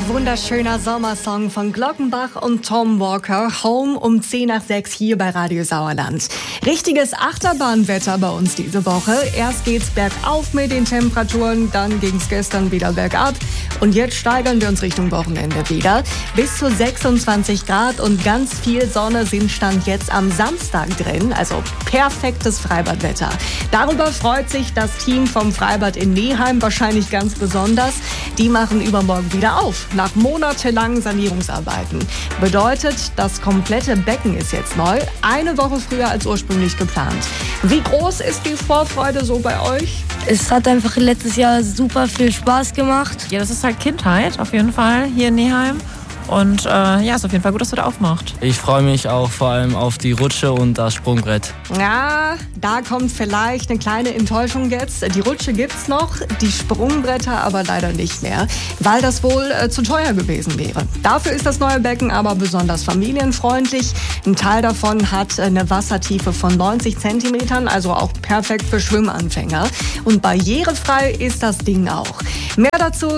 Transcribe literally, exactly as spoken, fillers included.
wunderschöner Sommersong von Glockenbach und Tom Walker, Home um zehn nach sechs hier bei Radio Sauerland. Richtiges Achterbahnwetter bei uns diese Woche. Erst geht's bergauf mit den Temperaturen, dann ging's gestern wieder bergab und jetzt steigern wir uns Richtung Wochenende wieder. Bis zu sechsundzwanzig Grad und ganz viel Sonne sind Stand jetzt am Samstag drin, also perfektes Freibadwetter. Darüber freut sich das Team vom Freibad in Neheim wahrscheinlich ganz besonders. Die machen übermorgen wieder auf, nach monatelangen Sanierungsarbeiten. Bedeutet, das komplette Becken ist jetzt neu, eine Woche früher als ursprünglich geplant. Wie groß ist die Vorfreude so bei euch? Es hat einfach letztes Jahr super viel Spaß gemacht. Ja, das ist halt Kindheit auf jeden Fall hier in Neheim. Und äh, ja, ist auf jeden Fall gut, dass du da aufmacht. Ich freue mich auch vor allem auf die Rutsche und das Sprungbrett. Ja, da kommt vielleicht eine kleine Enttäuschung jetzt. Die Rutsche gibt's noch, die Sprungbretter aber leider nicht mehr, weil das wohl äh, zu teuer gewesen wäre. Dafür ist das neue Becken aber besonders familienfreundlich. Ein Teil davon hat eine Wassertiefe von neunzig Zentimetern, also auch perfekt für Schwimmanfänger. Und barrierefrei ist das Ding auch. Mehr dazu